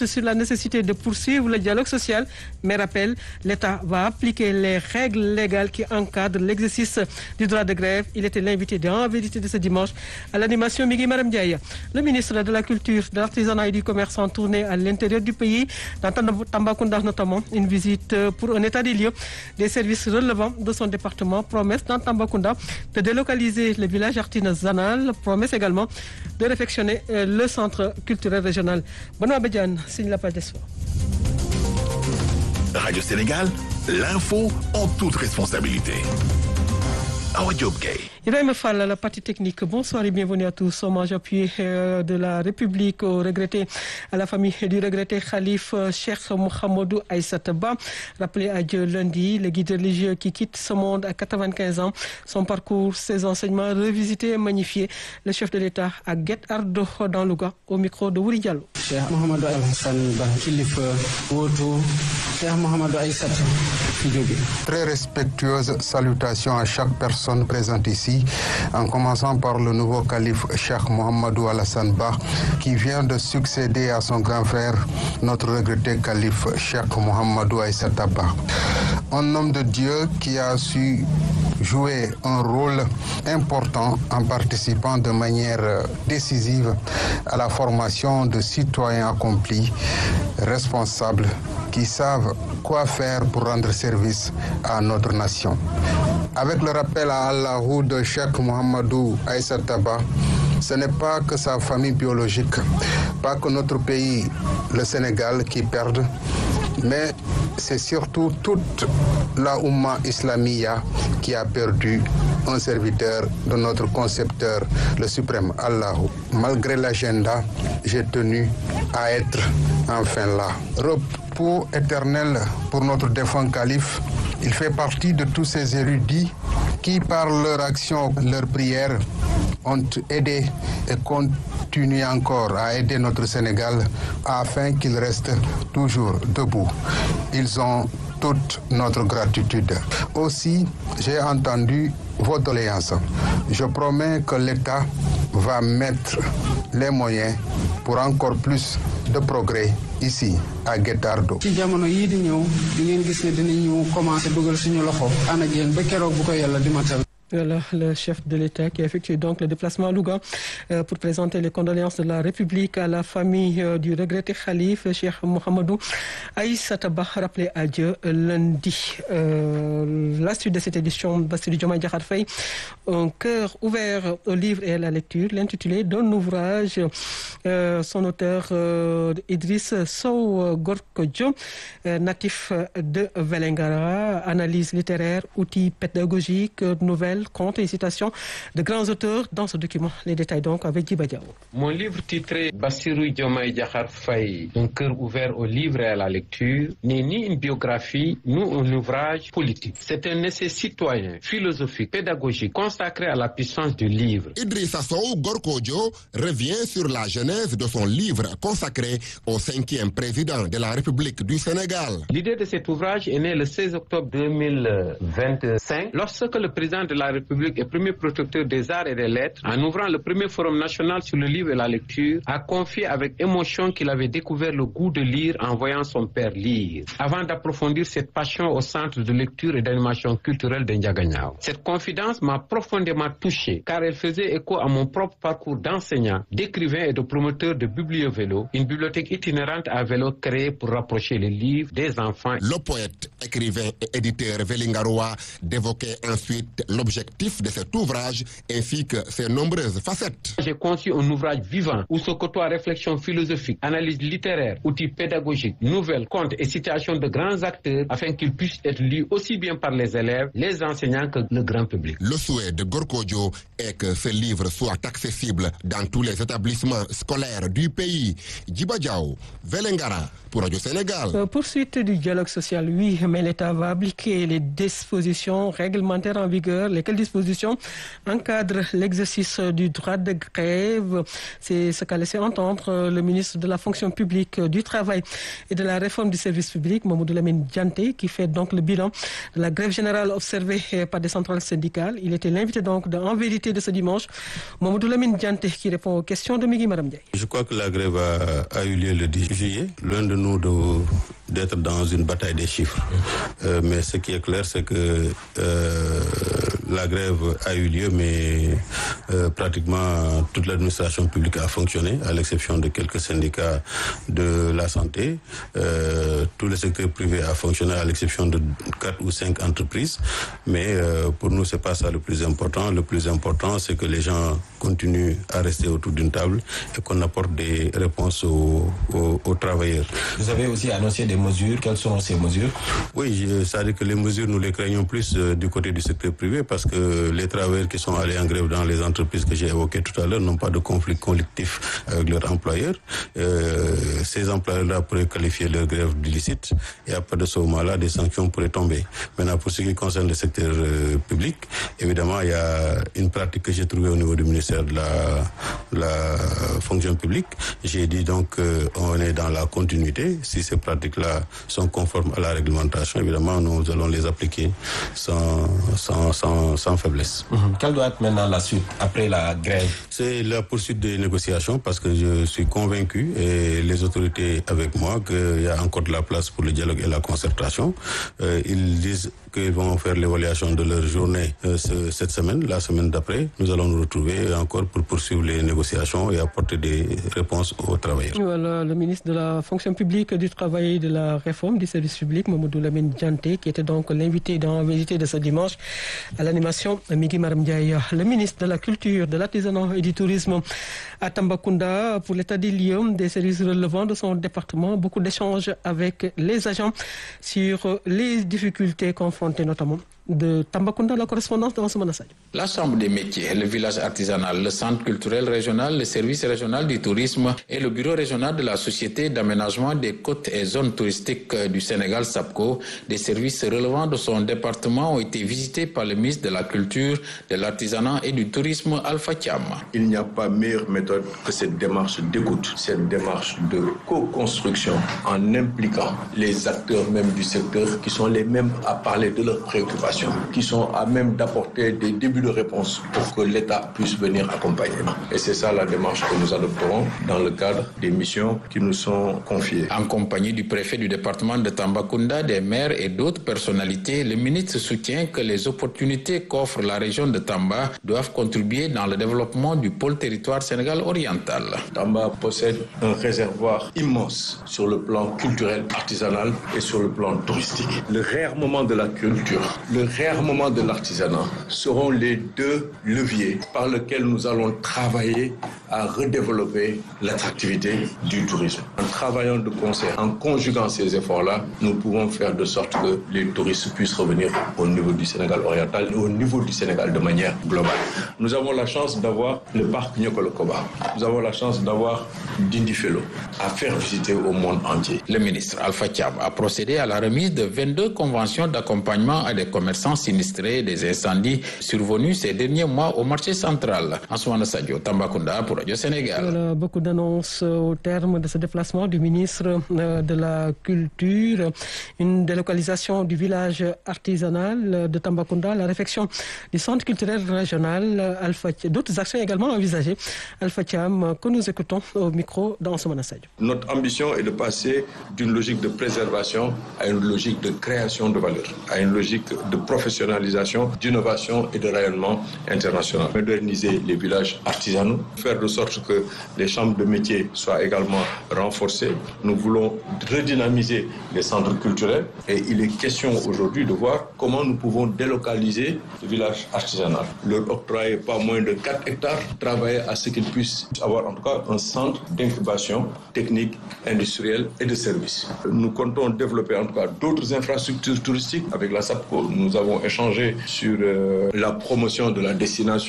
insiste sur la nécessité de poursuivre le dialogue social, mais rappelle, l'État va appliquer les règles légales qui encadrent l'exercice du droit de grève. Il était l'invité En Vérité de ce dimanche à l'animation Migui Maram Ndiaye. Le ministre de la Culture, de l'Artisanat et du Commerce en tournée à l'intérieur du pays, dans Tambacounda notamment, une visite pour un état des lieux des services relevant de son département. Promesse dans Tambacounda de délocaliser le village artisanal. Promesse également de réfectionner le centre culturel régional. Benoît Bediane signe la page des soirs. Radio Sénégal, l'info en toute responsabilité. Ibrahim Fall, la partie technique. Bonsoir et bienvenue à tous. Hommage appuyé de la République au regretté, à la famille du regretté Khalif Cheikh Mohamedou Aïssata Ba. Rappelé à Dieu lundi, le guide religieux qui quitte ce monde à 95 ans. Son parcours, ses enseignements revisités et magnifiés. Le chef de l'État à Guet Ardo dans Louga, au micro de Wuri Diallo. Cheikh Mohamedou Aïssata Ba, Khalif Woto, Cheikh Mohamedou Aïssata. Très respectueuse salutation à chaque personne présente ici, en commençant par le nouveau calife Cheikh Mohamedou Alassane Ba, qui vient de succéder à son grand frère, notre regretté calife Cheikh Mohamedou Aïssata Ba. Un homme de Dieu qui a su jouer un rôle important en participant de manière décisive à la formation de citoyens accomplis, responsables, qui savent quoi faire pour rendre service à notre nation. Avec le rappel à Allahou de Cheikh Mohamedou Aïssata Ba, ce n'est pas que sa famille biologique, pas que notre pays, le Sénégal, qui perdent, mais c'est surtout toute la Oumma Islamia qui a perdu un serviteur de notre concepteur, le suprême Allahou. Malgré l'agenda, j'ai tenu à être enfin là. Repos éternel pour notre défunt calife. Il fait partie de tous ces érudits qui, par leur action, leur prière, ont aidé et continuent encore à aider notre Sénégal afin qu'il reste toujours debout. Ils ont toute notre gratitude. Aussi, j'ai entendu vos doléances. Je promets que l'État va mettre les moyens pour encore plus de progrès ici à Guet Ardo. ci jamono yii di ñëw di ngeen gis ne dinañu commencé dugal suñu loxo ànd ak yéen ba keroog bu ko Yàlla di matal. Voilà, le chef de l'État qui a effectué donc le déplacement à Louga pour présenter les condoléances de la République à la famille du regretté Khalif Cheikh Mohamedou Aïssata Ba, rappelé à Dieu lundi. La suite de cette édition, Bassirou Diomaye Diakhar Faye, un cœur ouvert au livre et à la lecture, l'intitulé d'un ouvrage, son auteur Idriss Sow Gorkodjo, natif de Vélingara, analyse littéraire, outils pédagogiques, nouvelles, contes et citations de grands auteurs dans ce document. Les détails donc avec Djiba Diaw. Mon livre titré Bassirou Diomaye Diakhar Faye, un cœur ouvert au livre et à la lecture, n'est ni une biographie, ni un ouvrage politique. C'est un essai citoyen, philosophique, pédagogique, consacré à la puissance du livre. Idrissa Sow Gorkodjo revient sur la genèse de son livre consacré au 5e président de la République du Sénégal. L'idée de cet ouvrage est née le 16 octobre 2025, lorsque le président de la République et premier protecteur des arts et des lettres, en ouvrant le premier forum national sur le livre et la lecture, a confié avec émotion qu'il avait découvert le goût de lire en voyant son père lire, avant d'approfondir cette passion au centre de lecture et d'animation culturelle de Ndiaganiao. Cette confidence m'a profondément touché, car elle faisait écho à mon propre parcours d'enseignant, d'écrivain et de promoteur de bibliovélo, une bibliothèque itinérante à vélo créée pour rapprocher les livres des enfants. Le poète, écrivain et éditeur vélingarois d'évoquer ensuite l'objectif de cet ouvrage ainsi que ses nombreuses facettes. J'ai conçu un ouvrage vivant où se côtoient réflexion philosophique, analyse littéraire, outils pédagogiques, nouvelles, contes et citations de grands acteurs afin qu'ils puissent être lus aussi bien par les élèves, les enseignants que le grand public. Le souhait de Gorkodjo est que ce livre soit accessible dans tous les établissements scolaires du pays. Djiba Diaw, Vélingara, pour Radio Sénégal. Poursuite du dialogue social, oui, mais l'État va appliquer les dispositions réglementaires en vigueur. Lesquelles dispositions encadrent l'exercice du droit de grève? C'est ce qu'a laissé entendre le ministre de la fonction publique, du travail et de la réforme du service public, Mamadou Lamine Dianté, qui fait donc le bilan de la grève générale observée par des centrales syndicales. Il était l'invité donc En Vérité de ce dimanche. Mamadou Lamine Dianté qui répond aux questions de Migui Maram Ndiaye. Je crois que la grève a eu lieu le 10 juillet. L'un de nous d'être dans une bataille des chiffres. Mais ce qui est clair, c'est que la grève a eu lieu, mais pratiquement toute l'administration publique a fonctionné, à l'exception de quelques syndicats de la santé. Tout le secteur privé a fonctionné, à l'exception de 4 ou 5 entreprises. Mais pour nous, c'est pas ça le plus important. Le plus important, c'est que les gens continuent à rester autour d'une table et qu'on apporte des réponses aux travailleurs. Vous avez aussi annoncé des mesures. Quelles sont ces mesures? Oui, c'est-à-dire que les mesures, nous les craignons plus du côté du secteur privé parce que les travailleurs qui sont allés en grève dans les entreprises que j'ai évoquées tout à l'heure n'ont pas de conflit collectif avec leurs employeurs. Ces employeurs-là pourraient qualifier leur grève d'illicite et à partir de ce moment-là, des sanctions pourraient tomber. Maintenant, pour ce qui concerne le secteur public, évidemment, il y a une pratique que j'ai trouvée au niveau du ministère de la fonction publique. J'ai dit donc qu'on est dans la continuité. Si ces pratiques-là sont conformes à la réglementation, évidemment, nous allons les appliquer sans faiblesse. Quelle doit être maintenant la suite après la grève? C'est la poursuite des négociations parce que je suis convaincu, et les autorités avec moi, qu'il y a encore de la place pour le dialogue et la concertation. Ils disent qu'ils vont faire l'évaluation de leur journée cette semaine. La semaine d'après, nous allons nous retrouver encore pour poursuivre les négociations et apporter des réponses aux travailleurs. Voilà, le ministre de la fonction publique, du travail et de la réforme du service public, Mamadou Lamine Dianté, qui était donc l'invité dans Visite de ce dimanche à l'animation Migui Maram Ndiaye. Le ministre de la Culture, de l'Artisanat et du Tourisme à Tambacounda pour l'état des lieux des services relevant de son département. Beaucoup d'échanges avec les agents sur les difficultés confrontées notamment de Tambacounda, la correspondance dans Ousmane Sadio. La Chambre des métiers, le village artisanal, le centre culturel régional, le service régional du tourisme et le bureau régional de la Société d'aménagement des côtes et zones touristiques du Sénégal, SAPCO, des services relevant de son département ont été visités par le ministre de la Culture, de l'Artisanat et du Tourisme, Alpha Thiam. Il n'y a pas meilleure méthode que cette démarche d'écoute, cette démarche de co-construction en impliquant les acteurs même du secteur qui sont les mêmes à parler de leurs préoccupations, qui sont à même d'apporter des débuts de réponse pour que l'État puisse venir accompagner. Et c'est ça la démarche que nous adopterons dans le cadre des missions qui nous sont confiées. En compagnie du préfet du département de Tambacounda, des maires et d'autres personnalités, le ministre soutient que les opportunités qu'offre la région de Tamba doivent contribuer dans le développement du pôle territoire Sénégal oriental. Tamba possède un réservoir immense sur le plan culturel, artisanal et sur le plan touristique. Le réarmement de la culture, le réarmement de l'artisanat seront les deux leviers par lesquels nous allons travailler à redévelopper l'attractivité du tourisme. En travaillant de concert, en conjuguant ces efforts-là, nous pouvons faire de sorte que les touristes puissent revenir au niveau du Sénégal oriental et au niveau du Sénégal de manière globale. Nous avons la chance d'avoir le parc Nyokolo-Koba. Nous avons la chance d'avoir Dindifelo à faire visiter au monde entier. Le ministre Alpha Thiam a procédé à la remise de 22 conventions d'accompagnement à des commerçants sinistrés des incendies survenus ces derniers mois au marché central. Ousmane Sadio, Tambacounda pour Radio Sénégal. Voilà, beaucoup d'annonces au terme de ce déplacement du ministre de la Culture, une délocalisation du village artisanal de Tambacounda, la réfection du centre culturel régional, d'autres actions également envisagées. Alpha Thiam, que nous écoutons au micro d'Ousmane Sadio. Notre ambition est de passer d'une logique de préservation à une logique de création de valeur, à une logique de professionnalisation, d'innovation et de rayonnement international. Moderniser les villages artisanaux, faire de sorte que les chambres de métiers soient également renforcées. Nous voulons redynamiser les centres culturels et il est question aujourd'hui de voir comment nous pouvons délocaliser le village artisanal. Leur octroyer pas moins de 4 hectares, travailler à ce qu'ils puissent avoir en tout cas un centre d'incubation technique, industrielle et de services. Nous comptons développer en tout cas d'autres infrastructures touristiques avec la SAPCO. Nous avons échangé sur la promotion de la destination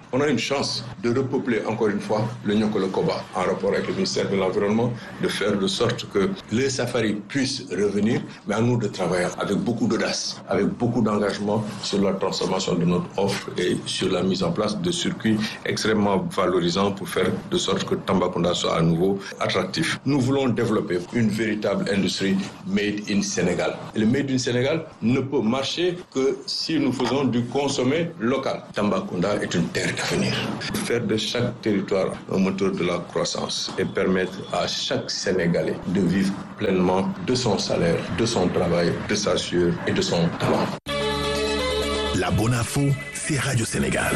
On a une chance de repeupler encore une fois le Niokolo-Koba en rapport avec le ministère de l'Environnement, de faire de sorte que les safaris puissent revenir, mais à nous de travailler avec beaucoup d'audace, avec beaucoup d'engagement sur la transformation de notre offre et sur la mise en place de circuits extrêmement valorisants pour faire de sorte que Tambacounda soit à nouveau attractif. Nous voulons développer une véritable industrie made in Sénégal. Et le made in Sénégal ne peut marcher que si nous faisons du consommé local. Tambacounda est une terre d'avenir. Faire de chaque territoire un moteur de la croissance et permettre à chaque Sénégalais de vivre pleinement de son salaire, de son travail, de sa sueur et de son talent. La bonne info, c'est Radio Sénégal.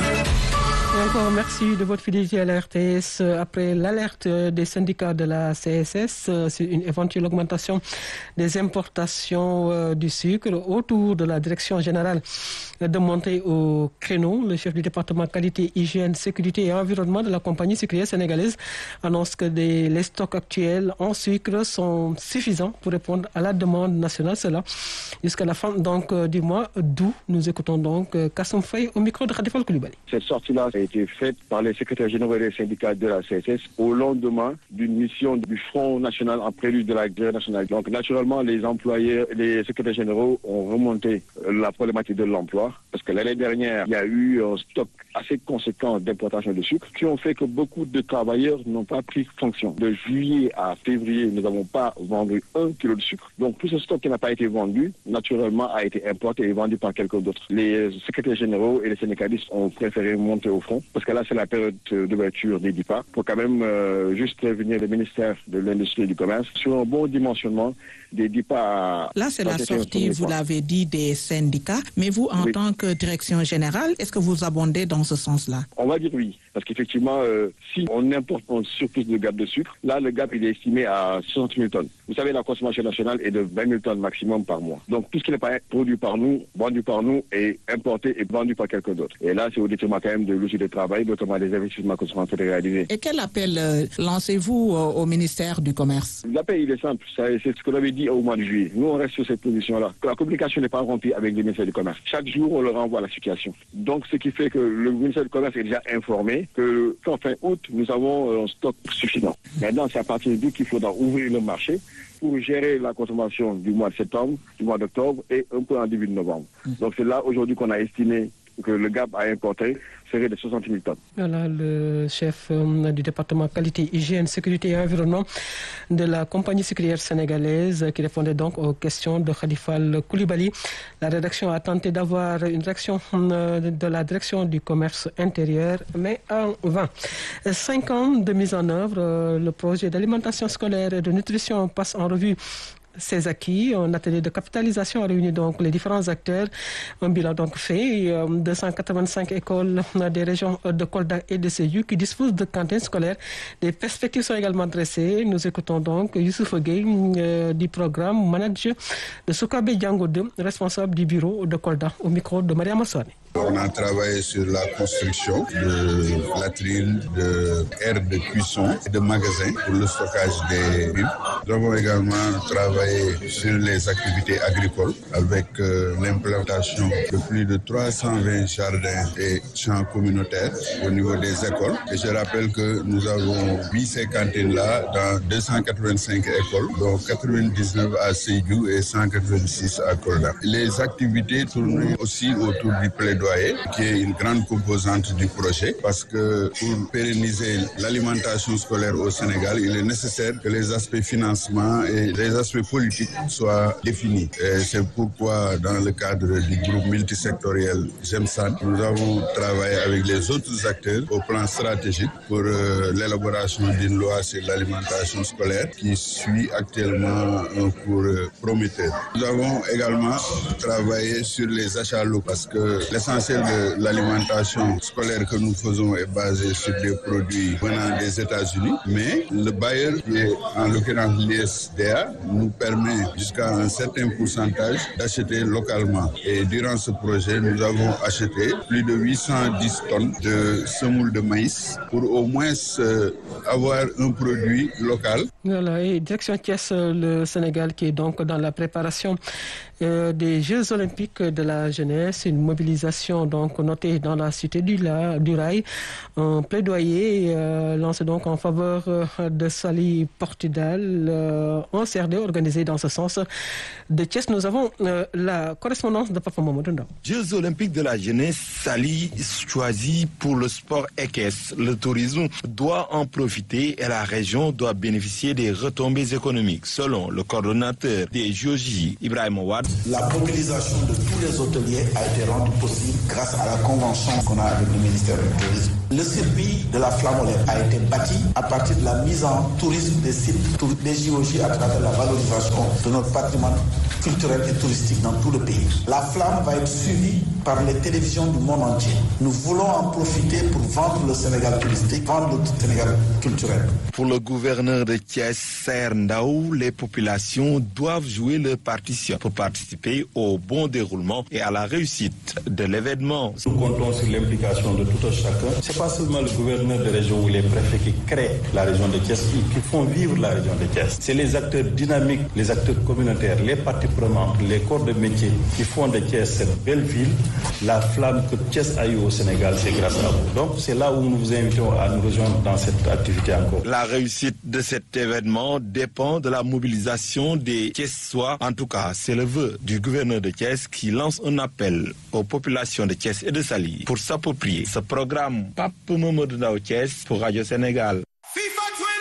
Et encore merci de votre fidélité à la RTS. Après l'alerte des syndicats de la CSS sur une éventuelle augmentation des importations du sucre autour de la direction générale de monter au créneau, le chef du département qualité, hygiène, sécurité et environnement de la compagnie sucrière sénégalaise annonce que les stocks actuels en sucre sont suffisants pour répondre à la demande nationale. Cela jusqu'à la fin donc du mois d'août. Nous écoutons donc Kassoum Faye au micro de Khadifal Koulibaly. Cette sortie-là a été faite par les secrétaires généraux des syndicats de la CSS au lendemain d'une mission du Front national en prélude de la grève nationale. Donc naturellement, les employeurs, les secrétaires généraux ont remonté la problématique de l'emploi parce que l'année dernière, il y a eu un stock assez conséquent d'importation de sucre qui ont fait que beaucoup de travailleurs n'ont pas pris fonction. De juillet à février, nous n'avons pas vendu 1 kilo de sucre. Donc tout ce stock qui n'a pas été vendu, naturellement, a été importé et vendu par quelqu'un d'autre. Les secrétaires généraux et les syndicalistes ont préféré monter au front parce que là, c'est la période d'ouverture des DIPA pour quand même juste prévenir le ministère de l'Industrie et du Commerce sur un bon dimensionnement des DIPA. Là, c'est la sortie, vous l'avez dit, des syndicats. Mais vous, en tant que direction générale, est-ce que vous abondez dans ce sens-là? On va dire oui. Parce qu'effectivement, si on importe un surplus de gap de sucre, là, le gap, il est estimé à 60 000 tonnes. Vous savez, la consommation nationale est de 20 000 tonnes maximum par mois. Donc, tout ce qui n'est pas produit par nous, vendu par nous, est importé et vendu par quelqu'un d'autre. Et là, c'est au détriment quand même de l'outil de travail, notamment des investissements que sont en train de réaliser. Et quel appel lancez-vous au ministère du Commerce? L'appel, il est simple. C'est ce que l'avait dit au mois de juillet. Nous, on reste sur cette position-là. La communication n'est pas remplie avec le ministère du Commerce. Chaque jour, on leur envoie la situation. Donc, ce qui fait que le ministère du Commerce est déjà informé que qu'en fin août, nous avons un stock suffisant. Maintenant, c'est à partir d'août qu'il faudra ouvrir le marché pour gérer la consommation du mois de septembre, du mois d'octobre et un peu en début de novembre. Donc, c'est là, aujourd'hui, qu'on a estimé que le gap à importer serait de 60 000 tonnes. Voilà le chef du département qualité, hygiène, sécurité et environnement de la compagnie sucrière sénégalaise qui répondait donc aux questions de Khadifal Koulibaly. La rédaction a tenté d'avoir une réaction de la direction du commerce intérieur, mais en vain. 5 ans de mise en œuvre, le projet d'alimentation scolaire et de nutrition passe en revue ses acquis. Un atelier de capitalisation a réuni donc les différents acteurs. Un bilan donc fait. 285 écoles des régions de Kolda et de Sédhiou qui disposent de cantines scolaires. Des perspectives sont également dressées. Nous écoutons donc Youssouf Gueye du programme manager de Soukabe Diango 2, responsable du bureau de Kolda, au micro de Mariama Soane. On a travaillé sur la construction de latrines, de aires de cuisson et de magasins pour le stockage des riz. Nous avons également travaillé sur les activités agricoles avec l'implantation de plus de 320 jardins et champs communautaires au niveau des écoles. Et je rappelle que nous avons mis ces cantines-là dans 285 écoles, dont 99 à Sédhiou et 186 à Kolda. Les activités tournent aussi autour du plaidoyer, qui est une grande composante du projet, parce que pour pérenniser l'alimentation scolaire au Sénégal, il est nécessaire que les aspects financement et les aspects politiques soient définis. Et c'est pourquoi, dans le cadre du groupe multisectoriel GEMSAN, nous avons travaillé avec les autres acteurs au plan stratégique pour l'élaboration d'une loi sur l'alimentation scolaire qui suit actuellement un cours prometteur. Nous avons également travaillé sur les achats locaux, parce que l'essentiel de l'alimentation scolaire que nous faisons est basé sur des produits venant des États-Unis, mais le bailleur, qui est en l'occurrence l'ISDA, nous permet jusqu'à un certain pourcentage d'acheter localement. Et durant ce projet, nous avons acheté plus de 810 tonnes de semoule de maïs pour au moins avoir un produit local. Voilà, et direction Thiès, le Sénégal qui est donc dans la préparation des Jeux olympiques de la jeunesse, une mobilisation manifestation donc notée dans la cité du Rail. Un plaidoyer lancé donc en faveur de Sali Portudal, un CRD organisé dans ce sens de Thiès. Nous avons la correspondance de Papa Mamadou Ndaw. Jeux olympiques de la jeunesse, Sali choisit pour le sport équestre. Le tourisme doit en profiter et la région doit bénéficier des retombées économiques, selon le coordonnateur des JOJ, Ibrahim Ouad. La mobilisation de tous les hôteliers a été rendue possible grâce à la convention qu'on a avec le ministère du Tourisme. Le circuit de la Flamme olympique a été bâti à partir de la mise en tourisme des sites des JOJ à travers la valorisation de notre patrimoine culturel et touristique dans tout le pays. La Flamme va être suivie par les télévisions du monde entier. Nous voulons en profiter pour vendre le Sénégal touristique, vendre le Sénégal culturel. Pour le gouverneur de Thiès, Saer Ndaw, les populations doivent jouer leur partition pour participer au bon déroulement et à la réussite de l'événement. Nous comptons sur l'implication de tout un chacun. C'est pas seulement le gouverneur de région ou les préfets qui créent la région de Thiès, qui font vivre la région de Thiès. C'est les acteurs dynamiques, les acteurs communautaires, les parties prenantes, les corps de métier qui font de Thiès cette belle ville. La flamme que Thiès a eue au Sénégal, c'est grâce à vous. Donc c'est là où nous vous invitons à nous rejoindre dans cette activité encore. La réussite de cet événement dépend de la mobilisation des Thiessois. En tout cas, c'est le vœu du gouverneur de Thiès qui lance un appel aux populations de Thiès et de Sali pour s'approprier ce programme. Pape Mamadou Ndaw Thiès pour Radio Sénégal. FIFA